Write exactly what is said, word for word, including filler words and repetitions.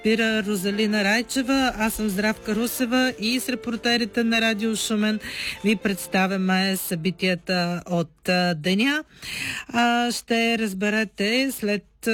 спира Розалина Райчева. Аз съм Здравка Русева и с репортерите на Радио Шумен ви представяме събитията от деня. Ще разберете след